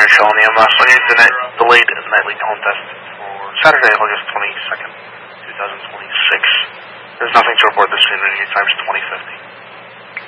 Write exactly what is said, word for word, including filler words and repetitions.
here showing the M S. I need the net, delayed nightly tone test for Saturday, August twenty-second, twenty twenty-six. There's nothing to report this unit. Your time's twenty fifty.